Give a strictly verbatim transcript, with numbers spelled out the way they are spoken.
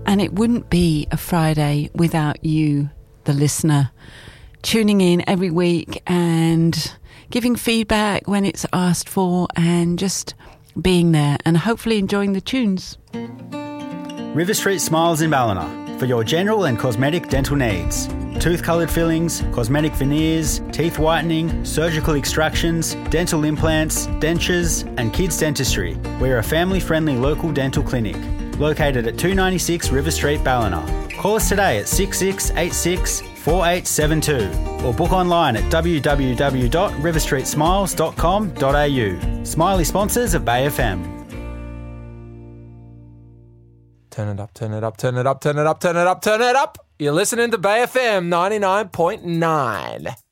And it wouldn't be a Friday without you, the listener, tuning in every week and giving feedback when it's asked for and just being there and hopefully enjoying the tunes. River Street Smiles in Ballina for your general and cosmetic dental needs. Tooth-coloured fillings, cosmetic veneers, teeth whitening, surgical extractions, dental implants, dentures and kids dentistry. We're a family-friendly local dental clinic located at two ninety-six River Street, Ballina. Call us today at six six eight six, four eight seven two or book online at w w w dot river street smiles dot com dot a u. Smiley sponsors of Bay F M. Turn it up, turn it up, turn it up, turn it up, turn it up, turn it up. You're listening to Bay F M ninety-nine point nine.